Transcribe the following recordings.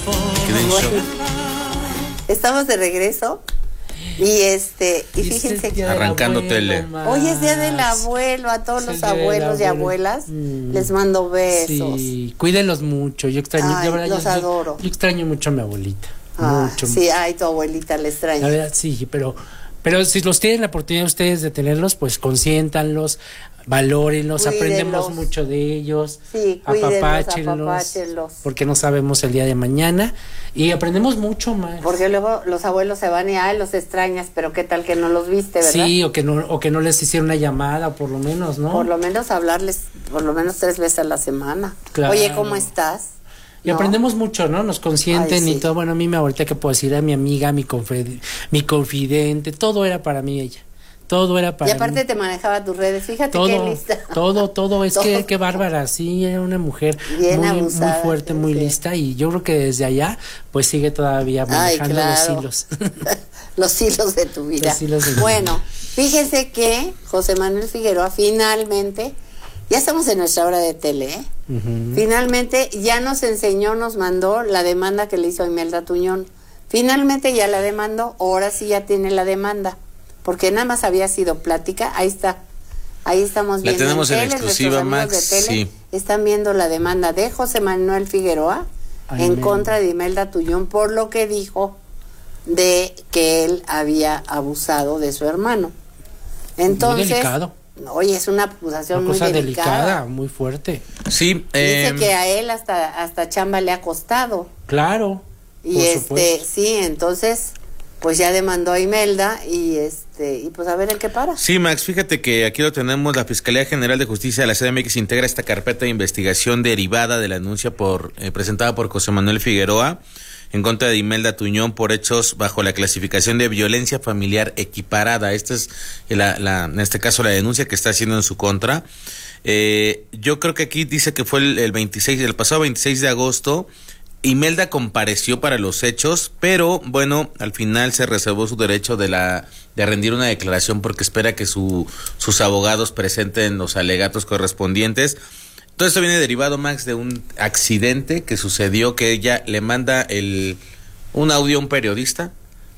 quedé en shock. Estamos de regreso y fíjense que arrancando tele. Hoy es día del abuelo, a todos los abuelos y abuelas les mando besos. Sí, cuídenlos mucho. Yo extraño, ay, de verdad, los adoro. Yo extraño mucho a mi abuelita. Mucho. Sí, ay, tu abuelita le extraña. La verdad, sí, pero si los tienen la oportunidad ustedes de tenerlos, pues consiéntanlos, valórenlos, aprendemos mucho de ellos, sí, apapáchenlos, porque no sabemos el día de mañana y aprendemos mucho más. Porque luego los abuelos se van y los extrañas, pero qué tal que no los viste, ¿verdad? Sí, o que no les hicieron una llamada, o por lo menos, ¿no? Por lo menos hablarles, por lo menos 3 veces a la semana. Claro. Oye, ¿cómo estás? Y aprendemos mucho, ¿no? Nos consienten y todo. Bueno, a mí mi abuelita, que puedo decir, era mi amiga, mi confidente, todo era para mí ella. Todo era para mí. Y aparte te manejaba tus redes, fíjate todo, qué lista. Todo, es que qué bárbara, sí, era una mujer muy fuerte, muy lista, y yo creo que desde allá, pues sigue todavía manejando los hilos. Los hilos de tu vida. Bueno, fíjense que José Manuel Figueroa finalmente, ya estamos en nuestra hora de tele, ¿eh? Finalmente ya nos mandó la demanda que le hizo a Imelda Tuñón. Finalmente ya la demandó, ahora sí ya tiene la demanda, porque nada más había sido plática. Ahí está, ahí estamos viendo. La tenemos en exclusiva, Max. Sí. Están viendo la demanda de José Manuel Figueroa en contra de Imelda Tuñón por lo que dijo de que él había abusado de su hermano. Entonces, muy delicado. Oye, es una acusación muy delicada, muy fuerte. Sí, dice que a él hasta chamba le ha costado. Claro. Y sí, entonces pues ya demandó a Imelda y pues a ver en qué para. Sí, Max, fíjate que aquí lo tenemos. La Fiscalía General de Justicia de la CDMX integra esta carpeta de investigación derivada de la denuncia presentada por José Manuel Figueroa en contra de Imelda Tuñón por hechos bajo la clasificación de violencia familiar equiparada. Esta es en este caso la denuncia que está haciendo en su contra. Yo creo que aquí dice que fue el pasado 26 de agosto. Imelda compareció para los hechos, pero bueno, al final se reservó su derecho de rendir una declaración porque espera que sus abogados presenten los alegatos correspondientes. Todo esto viene derivado, Max, de un accidente que sucedió, que ella le manda un audio a un periodista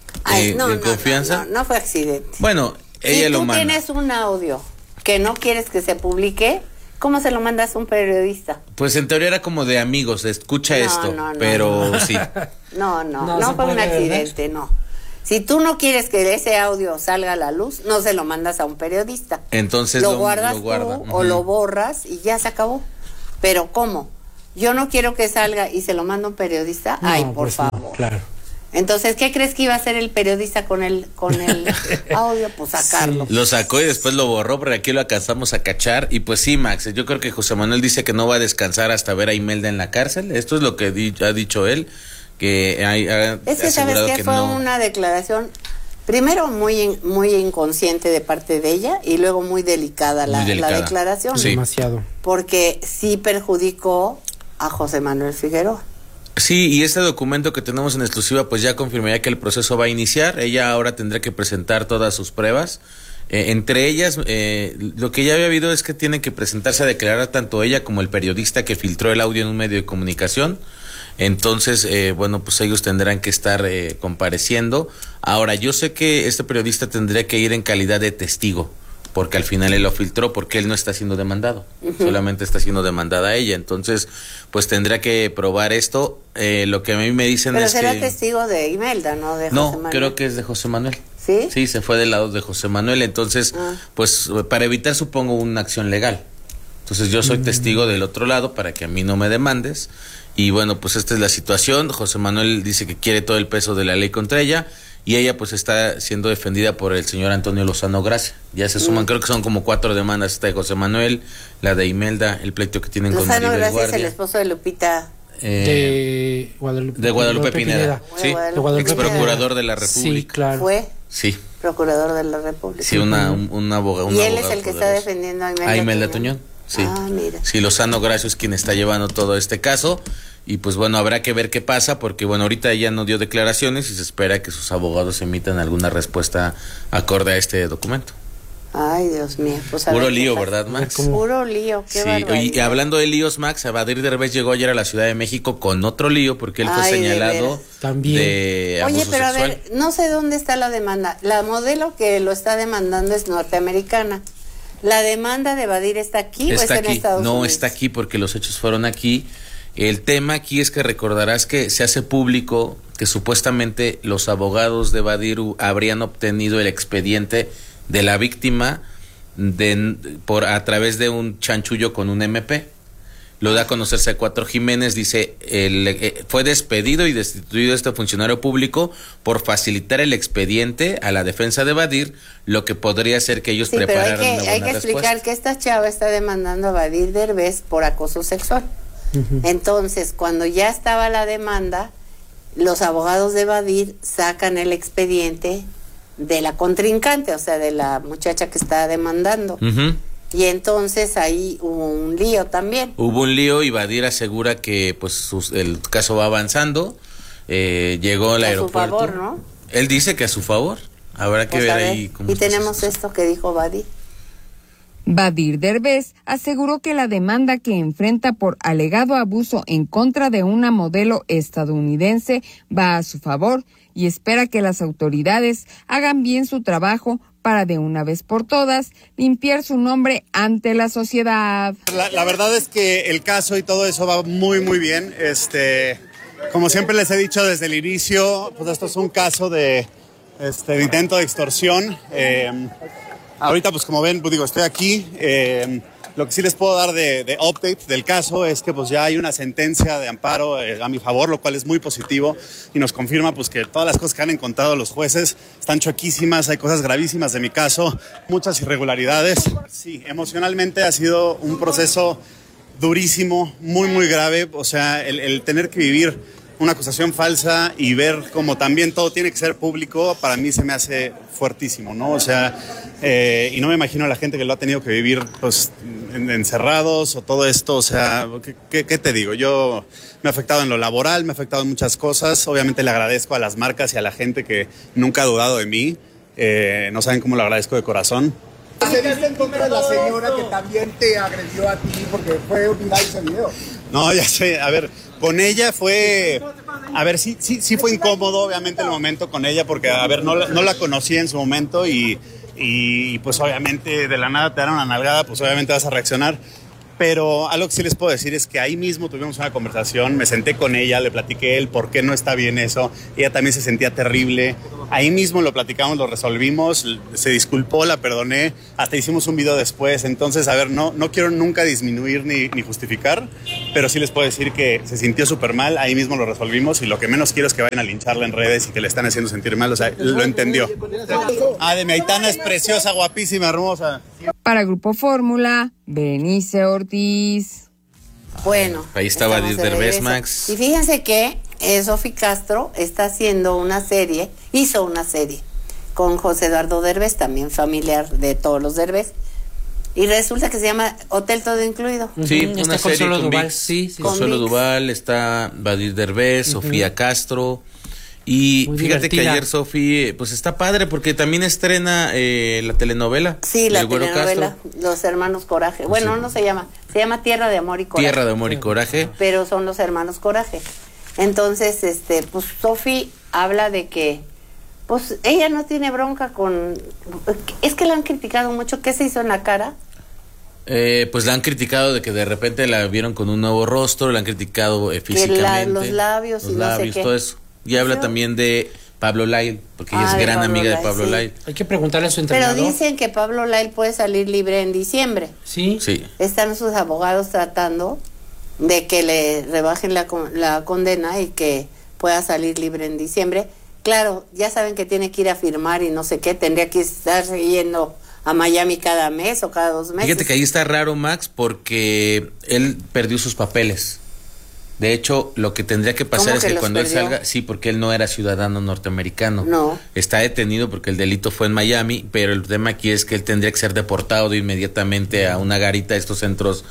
de confianza. No fue accidente. Bueno, ella lo manda. Si tú tienes un audio que no quieres que se publique, ¿cómo se lo mandas a un periodista? Pues en teoría era como de amigos, escucha esto, pero sí. No fue un accidente, no. Si tú no quieres que ese audio salga a la luz, no se lo mandas a un periodista. Entonces lo guardas tú o lo borras y ya se acabó. Pero ¿cómo? Yo no quiero que salga y se lo manda a un periodista. Por favor. No, claro. Entonces, ¿qué crees que iba a hacer el periodista con el audio? Pues sacarlo. Sí. Lo sacó y después lo borró, pero aquí lo alcanzamos a cachar. Y pues sí, Max, yo creo que José Manuel dice que no va a descansar hasta ver a Imelda en la cárcel. Esto es lo que ha dicho él, que es que sabes que fue una declaración, primero muy inconsciente de parte de ella y luego muy delicada la declaración. Sí. Demasiado. Porque sí perjudicó a José Manuel Figueroa. Sí, y este documento que tenemos en exclusiva pues ya confirmaría que el proceso va a iniciar. Ella ahora tendrá que presentar todas sus pruebas. Entre ellas, lo que ya había habido es que tiene que presentarse a declarar tanto ella como el periodista que filtró el audio en un medio de comunicación. Entonces, pues ellos tendrán que estar compareciendo. Ahora, yo sé que este periodista tendría que ir en calidad de testigo, porque al final él lo filtró, porque él no está siendo demandado, solamente está siendo demandada ella. Entonces, pues tendrá que probar esto. Lo que a mí me dicen es que... Pero será testigo de Imelda, ¿no? De José Manuel. No, creo que es de José Manuel. ¿Sí? Sí, se fue del lado de José Manuel. Entonces, pues para evitar, supongo, una acción legal. Entonces yo soy testigo del otro lado para que a mí no me demandes. Y bueno, pues esta es la situación. José Manuel dice que quiere todo el peso de la ley contra ella. Y ella pues está siendo defendida por el señor Antonio Lozano Gracia. Ya se suman, creo que son como 4 demandas, esta de José Manuel, la de Imelda, el pleito que tienen con Maribel Guardia. Lozano Gracia es el esposo de Lupita. De Guadalupe Pineda. Sí, ex procurador de la República. Sí, claro. ¿Fue? Sí. Procurador de la República. Sí, un abogado. Y él es el que está defendiendo a Imelda Tuñón. Sí. Mira. Sí, Lozano Gracia es quien está llevando todo este caso. Y pues bueno, habrá que ver qué pasa, porque bueno, ahorita ella no dio declaraciones y se espera que sus abogados emitan alguna respuesta acorde a este documento. Ay, Dios mío. Pues puro lío, ¿verdad, Max? Puro lío, qué barbaridad. Y hablando de líos, Max, Badir Derbez llegó ayer a la Ciudad de México con otro lío porque él fue señalado de abuso Oye, pero sexual. A ver, no sé dónde está la demanda. La modelo que lo está demandando es norteamericana. ¿La demanda de Badir está aquí o está en Estados Unidos? No, está aquí porque los hechos fueron aquí. El tema aquí es que recordarás que se hace público que supuestamente los abogados de Badir habrían obtenido el expediente de la víctima a través de un chanchullo con un MP. Lo da a conocerse a Cuatro Jiménez, dice, fue despedido y destituido este funcionario público por facilitar el expediente a la defensa de Badir, lo que podría ser que ellos prepararan una buena respuesta. Hay que explicar que esta chava está demandando a Badir Derbez por acoso sexual. Entonces, cuando ya estaba la demanda, los abogados de Badir sacan el expediente de la contrincante, o sea, de la muchacha que está demandando. Y entonces ahí hubo un lío también. Hubo un lío y Badir asegura que pues el caso va avanzando. Llegó al aeropuerto. A su favor, ¿no? Él dice que a su favor. Habrá que ver ahí cómo. Y tenemos esto que dijo Badir. Badir Derbez aseguró que la demanda que enfrenta por alegado abuso en contra de una modelo estadounidense va a su favor y espera que las autoridades hagan bien su trabajo para de una vez por todas limpiar su nombre ante la sociedad. La verdad es que el caso y todo eso va muy muy bien. Como siempre les he dicho desde el inicio, pues esto es un caso de intento de extorsión. Ahorita, pues como ven, pues digo, estoy aquí. Lo que sí les puedo dar de update del caso es que pues ya hay una sentencia de amparo a mi favor, lo cual es muy positivo y nos confirma pues que todas las cosas que han encontrado los jueces están choquísimas, hay cosas gravísimas de mi caso, muchas irregularidades. Sí, emocionalmente ha sido un proceso durísimo, muy muy grave, o sea, el tener que vivir una acusación falsa y ver cómo también todo tiene que ser público, para mí se me hace fuertísimo, ¿no? O sea, y no me imagino a la gente que lo ha tenido que vivir, pues, encerrados o todo esto, o sea, ¿qué te digo? Yo me ha afectado en lo laboral, me ha afectado en muchas cosas, obviamente le agradezco a las marcas y a la gente que nunca ha dudado de mí, no saben cómo lo agradezco de corazón. ¿Se diste en contra de la señora que también te agredió a ti porque fue viral ese video? No, ya sé, a ver, con ella fue, a ver, sí fue incómodo obviamente el momento con ella porque, a ver, no la conocí en su momento y pues obviamente de la nada te dan una nalgada, pues obviamente vas a reaccionar. Pero algo que sí les puedo decir es que ahí mismo tuvimos una conversación, me senté con ella, le platiqué el por qué no está bien eso, ella también se sentía terrible, ahí mismo lo platicamos, lo resolvimos, se disculpó, la perdoné, hasta hicimos un video después, entonces a ver, no quiero nunca disminuir ni justificar, pero sí les puedo decir que se sintió súper mal, ahí mismo lo resolvimos y lo que menos quiero es que vayan a lincharla en redes y que le están haciendo sentir mal, o sea, lo entendió. De mi Aitana es preciosa, guapísima, hermosa. Para Grupo Fórmula, Berenice Ortiz. Bueno, ahí estaba Badir Derbez, Max. Y fíjense que Sofi Castro está haciendo hizo una serie con José Eduardo Derbez, también familiar de todos los Derbez. Y resulta que se llama Hotel Todo Incluido. Sí, una serie con Duval. Sí. Consuelo Duval, está Badir Derbez, Sofía Castro. Y muy fíjate divertida. Que ayer Sofi, pues está padre porque también estrena la telenovela. Sí, la telenovela, Los Hermanos Coraje. Bueno, no se llama Tierra de Amor y Coraje. Tierra de Amor y Coraje. Pero son Los Hermanos Coraje. Entonces, pues Sofi habla de que, pues ella no tiene bronca con... Es que la han criticado mucho. ¿Qué se hizo en la cara? Pues la han criticado de que de repente la vieron con un nuevo rostro, la han criticado físicamente. Los labios y no sé qué. Todo eso. Y habla también de Pablo Lyle, porque ella es gran amiga de Pablo Lyle. Hay que preguntarle a su entrenador. Pero dicen que Pablo Lyle puede salir libre en diciembre. Sí. Están sus abogados tratando de que le rebajen la condena y que pueda salir libre en diciembre. Claro, ya saben que tiene que ir a firmar y no sé qué, tendría que estar yendo a Miami cada mes o cada 2 meses. Fíjate que ahí está raro, Max, porque él perdió sus papeles. De hecho, lo que tendría que pasar es que cuando él salga, sí, porque él no era ciudadano norteamericano. No. Está detenido porque el delito fue en Miami, pero el tema aquí es que él tendría que ser deportado inmediatamente a una garita, estos centros,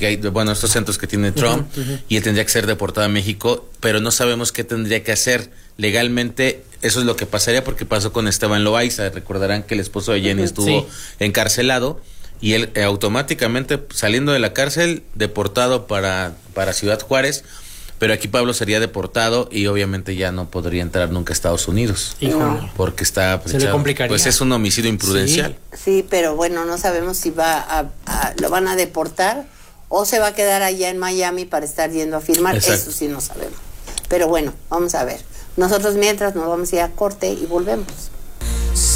estos centros que tiene Trump, y él tendría que ser deportado a México, pero no sabemos qué tendría que hacer. legalmente eso es lo que pasaría, porque pasó con Esteban Loaiza. Recordarán que el esposo de Jenny estuvo encarcelado y él automáticamente saliendo de la cárcel deportado para Ciudad Juárez, pero aquí Pablo sería deportado y obviamente ya no podría entrar nunca a Estados Unidos. No. Porque está se le complicaría. Pues es un homicidio imprudencial. Sí, pero bueno, no sabemos si lo van a deportar o se va a quedar allá en Miami para estar yendo a firmar. Exacto. Eso sí no sabemos. Pero bueno, vamos a ver. Nosotros mientras nos vamos a ir a corte y volvemos.